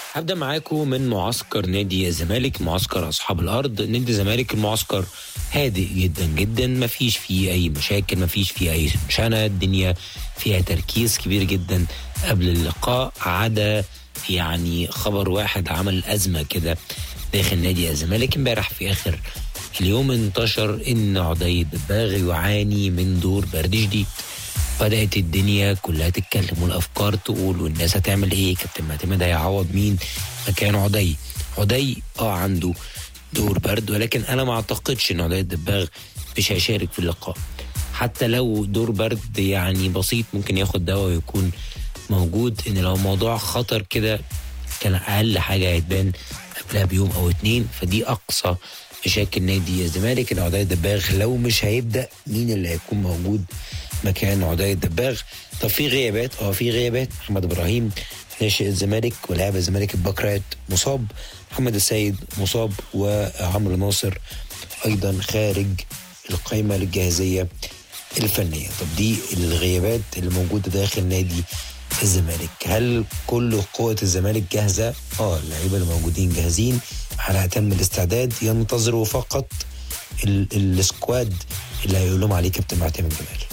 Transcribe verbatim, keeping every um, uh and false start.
هبدأ معاكم من معسكر نادي الزمالك، معسكر أصحاب الأرض. نادي الزمالك المعسكر هادئ جدا جدا، مفيش فيه أي مشاكل، مفيش فيه أي شنة، الدنيا فيها تركيز كبير جدا قبل اللقاء، عدا يعني خبر واحد عمل أزمة كده داخل نادي الزمالك. امبارح في آخر اليوم انتشر إن عدي الدباغ يعاني من دور برد شديد. بدأت الدنيا كلها تتكلم والأفكار تقول والناس هتعمل إيه، كابتن معتمد هيعوض مين مكان عدي. عدي اه عنده دور برد، ولكن أنا ما أعتقدش إن عدي الدباغ مش هيشارك في اللقاء. حتى لو دور برد يعني بسيط ممكن ياخد دواء ويكون موجود. إن لو موضوع خطر كده كان أقل حاجة هيتبان قبلها بيوم أو اتنين، فدي أقصى مشاكل نادي الزمالك. إن عدي الدباغ لو مش هيبدأ مين اللي هيكون موجود مكان عدي الدباغ؟ طب في غيابات، اه في غيابات. محمد ابراهيم ناشئ الزمالك ولاعب الزمالك البكرات مصاب، محمد السيد مصاب، وعمرو ناصر ايضا خارج القائمه للجاهزيه الفنيه. طب دي الغيابات اللي موجوده داخل نادي الزمالك. هل كل قوة الزمالك جاهزة؟ اه اللعيبه اللي موجودين جاهزين على اتم الاستعداد، ينتظروا فقط السكواد اللي هيقول لهم عليه كابتن معتمد جمال.